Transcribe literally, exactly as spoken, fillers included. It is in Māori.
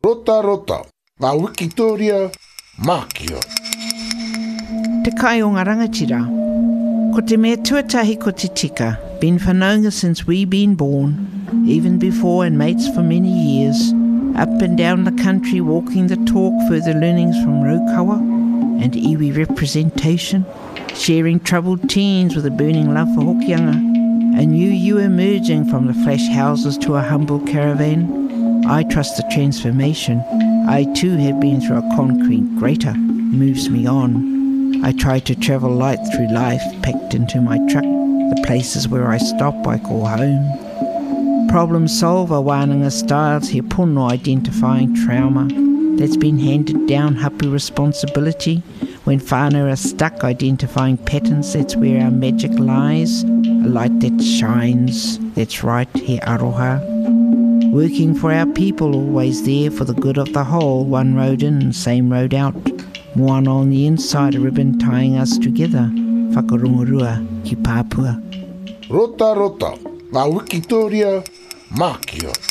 Rota rota, ngā Wikitoria, Mākia. Te kai o ngā rangatira. Ko te mea tuatahi ko te tika, been whanaunga since we been born, even before and mates for many years, up and down the country walking the talk, further learnings from Raukawa and iwi representation, sharing troubled teens with a burning love for Hokianga, a new you emerging from the flash houses to a humble caravan. I trust the transformation. I too have been through a concrete grater, moves me on. I try to travel light through life, packed into my truck. The places where I stop I call home. Problem solver wānanga styles, he pono identifying trauma that's been handed down, hapu responsibility. When whānau are stuck identifying patterns, that's where our magic lies. A light that shines, that's right, he aroha. Working for our people, always there for the good of the whole, one road in, same road out. Moana on the inside, a ribbon tying us together. Whakarungurua ki Papua. Rota rota, ngā Wikitoria, Mākia.